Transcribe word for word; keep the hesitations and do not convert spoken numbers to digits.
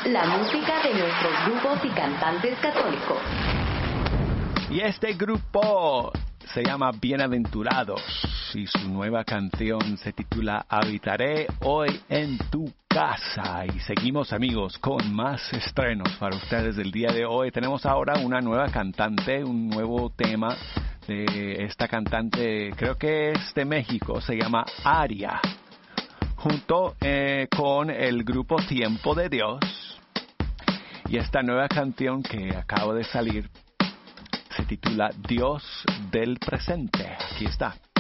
la música de nuestros grupos y cantantes católicos. Y este grupo se llama Bienaventurados y su nueva canción se titula Habitaré hoy en tu casa. Y seguimos, amigos, con más estrenos para ustedes del día de hoy. Tenemos ahora una nueva cantante, un nuevo tema de esta cantante, creo que es de México, se llama Aria, junto eh, con el grupo Tiempo de Dios. Y esta nueva canción que acaba de salir se titula Dios del presente. Aquí está.